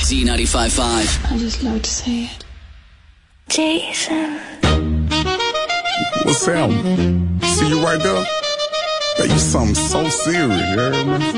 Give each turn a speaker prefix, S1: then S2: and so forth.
S1: Z95.5.
S2: I just love to say it.
S3: Jason.
S4: What's happening? See you right there? Hey, you something so serious, you heard me?